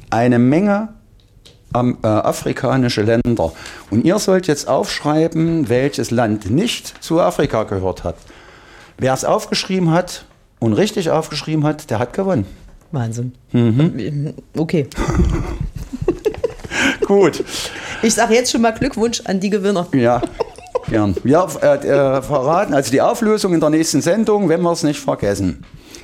eine Menge afrikanische Länder. Und ihr sollt jetzt aufschreiben, welches Land nicht zu Afrika gehört hat. Wer es aufgeschrieben hat und richtig aufgeschrieben hat, der hat gewonnen. Wahnsinn. Mhm. Okay. Gut. Ich sage jetzt schon mal Glückwunsch an die Gewinner. Ja, gern. Wir verraten also die Auflösung in der nächsten Sendung, wenn wir es nicht vergessen.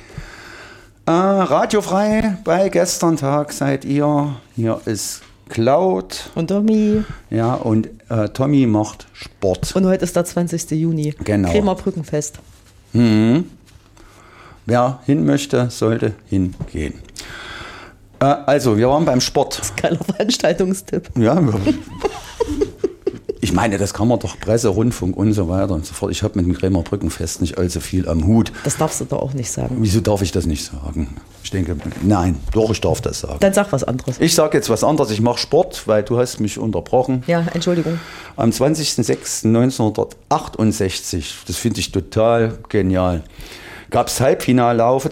Radiofrei bei gestern Tag seid ihr. Hier ist Cloud. Und Tommy. Ja, und Tommy macht Sport. Und heute ist der 20. Juni. Genau. Bremer Brückenfest. Mhm. Wer hin möchte, sollte hingehen. Also, wir waren beim Sport. Das ist kein Veranstaltungstipp. Ja, ich meine, das kann man doch Presse, Rundfunk und so weiter und so fort. Ich habe mit dem Bremer Brückenfest nicht allzu viel am Hut. Das darfst du doch auch nicht sagen. Wieso darf ich das nicht sagen? Ich denke, nein, doch, ich darf das sagen. Dann sag was anderes. Ich sage jetzt was anderes. Ich mache Sport, weil du hast mich unterbrochen. Ja, Entschuldigung. Am 20.06.1968, das finde ich total genial, gab es Halbfinalläufe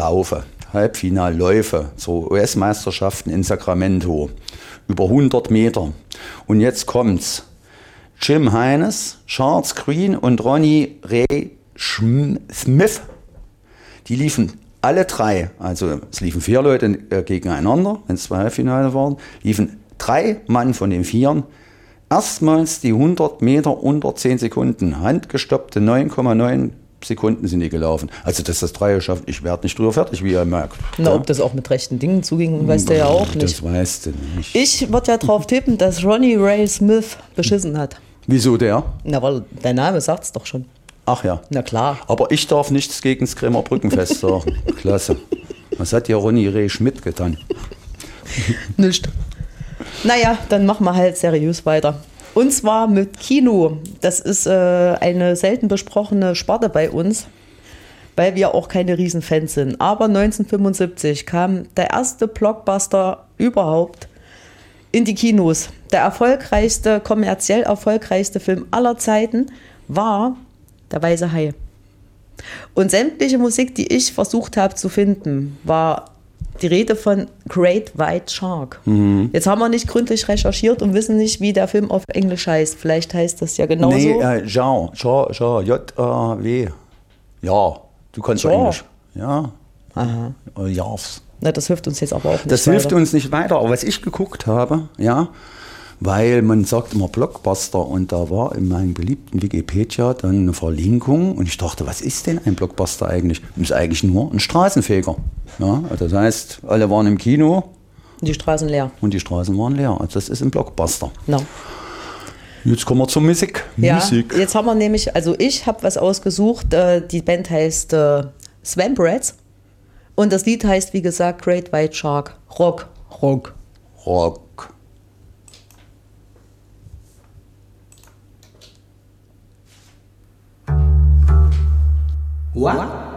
zur US-Meisterschaften in Sacramento. Über 100 Meter. Und jetzt kommt's. Jim Heines, Charles Green und Ronnie Ray Smith, die liefen alle drei, also es liefen 4 Leute gegeneinander, wenn es 2 Halbfinale waren, liefen 3 Mann von den 4 erstmals die 100 Meter unter 10 Sekunden. Handgestoppte 9,9 Sekunden sind die gelaufen. Also dass das 3 geschafft, ich werde nicht drüber fertig, wie ihr merkt. Na, ja? ob das auch mit rechten Dingen zuging, weißt du ja auch nicht. Das weißt du nicht. Ich würde ja drauf tippen, dass Ronnie Ray Smith beschissen hat. Wieso der? Na, weil der Name sagt's doch schon. Ach ja. Na klar. Aber ich darf nichts gegen das Bremer Brückenfest sagen. Klasse. Was hat ja Ronnie Ray Schmidt getan? Nicht. Naja, dann machen wir halt seriös weiter. Und zwar mit Kino. Das ist eine selten besprochene Sparte bei uns, weil wir auch keine Riesenfans sind. Aber 1975 kam der erste Blockbuster überhaupt in die Kinos. Der kommerziell erfolgreichste Film aller Zeiten war Der Weiße Hai. Und sämtliche Musik, die ich versucht habe zu finden, war die Rede von Great White Shark. Mhm. Jetzt haben wir nicht gründlich recherchiert und wissen nicht, wie der Film auf Englisch heißt. Vielleicht heißt das ja genauso. Nee, Jean, J-A-W. Ja, du kannst Jean. Englisch. Ja. Aha. Jafs. Na, das hilft uns jetzt aber auch nicht Das weiter. hilft uns nicht weiter. Aber was ich geguckt habe, ja, weil man sagt immer Blockbuster und da war in meinem beliebten Wikipedia dann eine Verlinkung und ich dachte, was ist denn ein Blockbuster eigentlich? Das ist eigentlich nur ein Straßenfeger. Ja, also das heißt, alle waren im Kino. Und die Straßen leer. Und die Straßen waren leer. Also das ist ein Blockbuster. No. Jetzt kommen wir zur Musik. Ja, Musik. jetzt haben wir nämlich, also ich habe was ausgesucht, die Band heißt Swamp Rats und das Lied heißt, wie gesagt, Great White Shark. Rock. What?